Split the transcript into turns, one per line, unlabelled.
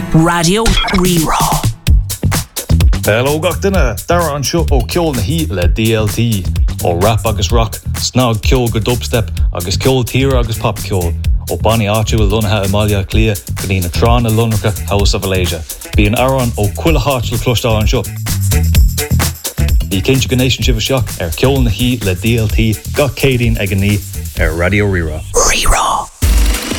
Radio Rerá.
Hello gach duine, dara an seo ó ceol na hí le DLT, ó rap agus rock, snog ceol go dubstep, agus ceol tíre agus pop ceol, ó Bonnie áitiú lunathe Amalia Clia, go dtí na trán na lunracha House of Alasia. Bí an aran ó cuila háit le clostá an seo. Bhí cinnte go nation sibh seach ceol na hí le DLT gach cédín ag an ní Radio Rerá.
Rerá.